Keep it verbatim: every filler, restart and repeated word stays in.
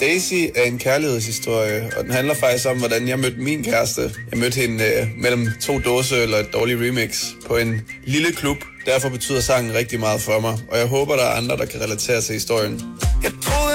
Daisy er en kærlighedshistorie, og den handler faktisk om, hvordan jeg mødte min kæreste. Jeg mødte hende øh, mellem to dåseøl og et dårligt remix på en lille klub. Derfor betyder sangen rigtig meget for mig, og jeg håber, der er andre, der kan relatere til historien. Jeg troede